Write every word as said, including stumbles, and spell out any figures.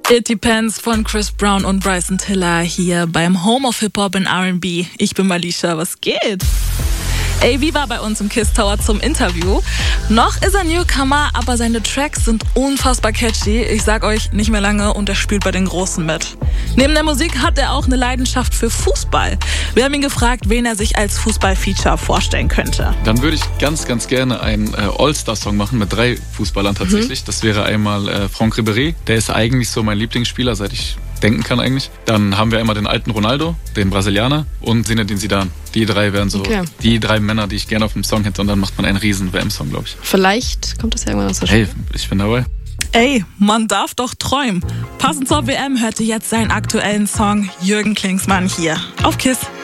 It Depends von Chris Brown und Bryson Tiller hier beim Home of Hip Hop and R and B. Ich bin Malisha, was geht? A V war bei uns im Kiss Tower zum Interview. Noch ist er Newcomer, aber seine Tracks sind unfassbar catchy. Ich sag euch, nicht mehr lange und er spielt bei den Großen mit. Neben der Musik hat er auch eine Leidenschaft für Fußball. Wir haben ihn gefragt, wen er sich als Fußball-Feature vorstellen könnte. Dann würde ich ganz, ganz gerne einen äh, All-Star-Song machen mit drei Fußballern tatsächlich. Mhm. Das wäre einmal äh, Franck Ribéry. Der ist eigentlich so mein Lieblingsspieler, seit ich denken kann eigentlich. Dann haben wir einmal den alten Ronaldo, den Brasilianer und Zinedine Zidane. Die drei wären so okay. Die drei Männer, die ich gerne auf dem Song hätte und dann macht man einen riesen W M-Song, glaube ich. Vielleicht kommt das ja irgendwann aus der Hey, Schule. Ich bin dabei. Ey, man darf doch träumen. Passend zur W M hörte jetzt seinen aktuellen Song Jürgen Klinsmann hier auf Kiss.